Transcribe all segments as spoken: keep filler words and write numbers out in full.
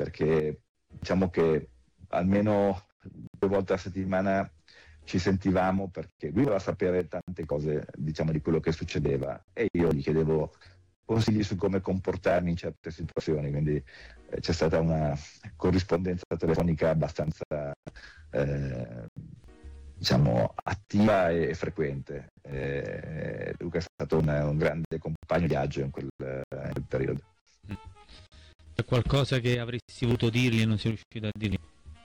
perché diciamo che almeno due volte a settimana ci sentivamo, perché lui voleva sapere tante cose, diciamo, di quello che succedeva, e io gli chiedevo consigli su come comportarmi in certe situazioni, quindi eh, c'è stata una corrispondenza telefonica abbastanza eh, diciamo attiva e, e frequente. Eh, Luca è stato un, un grande compagno di viaggio in quel, in quel periodo. C'è qualcosa che avresti voluto dirgli e non sei riuscito a dirgli?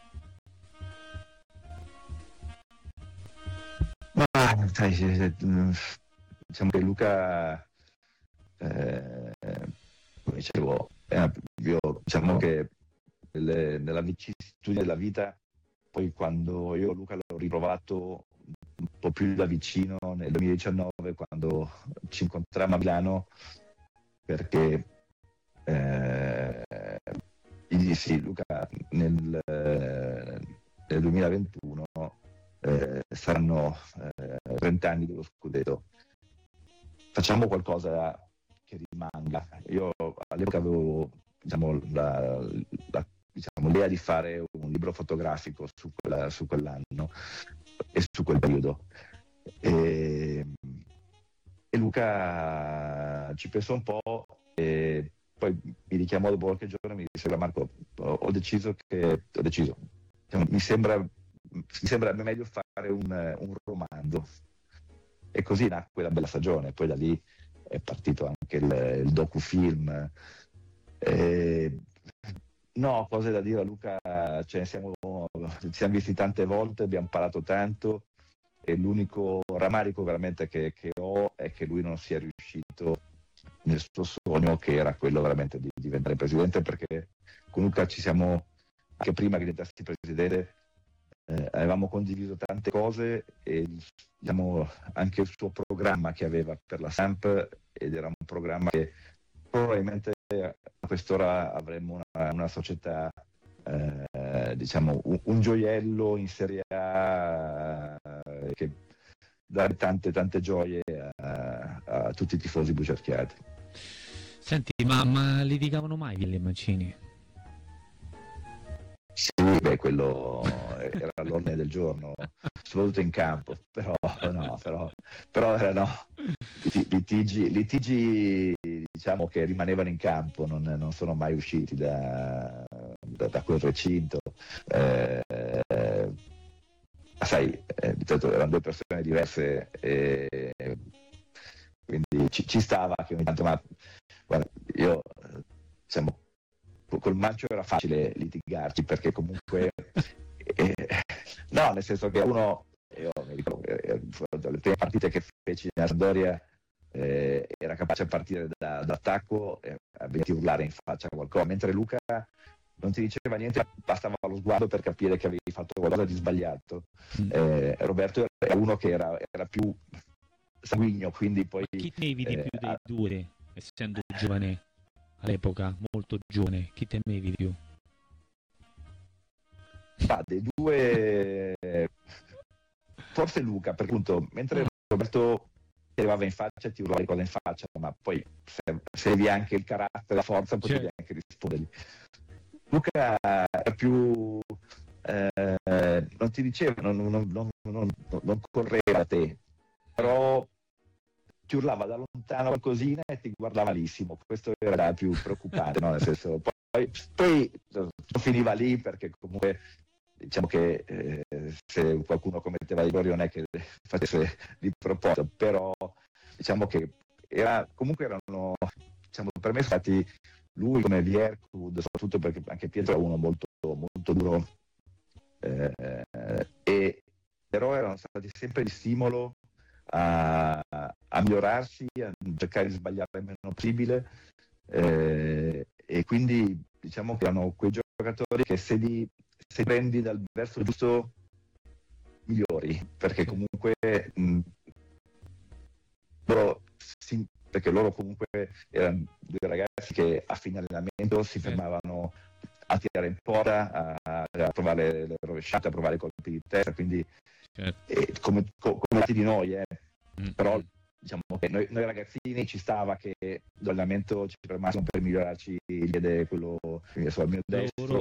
Ma sai, diciamo che Luca, eh, come dicevo, eh, io diciamo che nelle, nella vicissitudine della vita, poi quando io Luca l'ho ritrovato un po' più da vicino nel duemiladiciannove, quando ci incontrammo a Milano, perché eh, gli dissi: Luca, nel, nel duemilaventuno eh, saranno eh, trenta anni dello scudetto, facciamo qualcosa che rimanga. Io all'epoca avevo, diciamo, la, la, diciamo, l'idea di fare un libro fotografico su, quella, su quell'anno e su quel periodo, e, e Luca ci pensò un po' e poi mi richiamò dopo qualche giorno e mi disse: Marco, ho, ho deciso che ho deciso diciamo, mi sembra mi sembra meglio fare un, un romanzo. E così nacque La Bella Stagione. Poi da lì è partito anche il, il docufilm. Eh, no, cose da dire a Luca, cioè, siamo, ci siamo visti tante volte, abbiamo parlato tanto, e l'unico rammarico veramente che, che ho è che lui non sia riuscito nel suo sogno, che era quello veramente di diventare presidente, perché con Luca ci siamo, anche prima che diventassi presidente, eh, avevamo condiviso tante cose, e diciamo anche il suo programma che aveva per la Samp, ed era un programma che probabilmente a quest'ora avremmo una, una società eh, diciamo un, un gioiello in Serie A, eh, che dà tante tante gioie a, a tutti i tifosi bucerchiati. Senti, ma, ma litigavano mai Ville e Mancini? Sì, beh, quello era l'ordine del giorno, soprattutto in campo, però no, però, però erano litigi, litigi diciamo che rimanevano in campo, non, non sono mai usciti da, da, da quel recinto. Eh, eh, sai, eh, erano due persone diverse, e quindi ci, ci stava che ogni tanto, ma guarda, io diciamo, col Mancio era facile litigarci, perché comunque eh, no, nel senso che uno, io mi ricordo eh, le prime partite che feci nella Sampdoria, eh, era capace a partire da, da attacco e a venirti urlare in faccia qualcosa, mentre Luca non ti diceva niente, bastava lo sguardo per capire che avevi fatto qualcosa di sbagliato. eh, Roberto era uno che era, era più sanguigno, quindi poi ma chi temevi di eh, più dei due, essendo giovane all'epoca, molto giovane? Chi temevi di più? Ah, dei due forse Luca, perché appunto mentre Roberto ti arrivava in faccia, ti urlava le cose in faccia, ma poi se, se avevi anche il carattere, la forza, potevi Certo. anche rispondergli. Luca era più eh, non ti diceva, non, non, non, non, non correva a te, però ti urlava da lontano qualcosina e ti guardava malissimo. Questo era più preoccupante, no? Nel senso, poi, poi non finiva lì, perché comunque diciamo che eh, se qualcuno commetteva errori non è che facesse di proposito, però diciamo che era, comunque erano, diciamo, per me sono stati lui come Vierkud, soprattutto perché anche Pietro è uno molto, molto duro, eh, e però erano stati sempre di stimolo a, a migliorarsi, a cercare di sbagliare il meno possibile, eh, e quindi diciamo che erano quei giocatori che se li, se prendi dal verso giusto migliori, perché comunque mh, loro, sì, perché loro comunque erano due ragazzi che a fine allenamento si fermavano a tirare in porta, a, a provare le rovesciate, a provare i colpi di testa, quindi Certo. eh, come, co- come di noi, eh. Mm. Però diciamo che noi, noi ragazzini ci stava che l'allenamento ci fermassimo per migliorarci il piede, quello quindi adesso al mio destro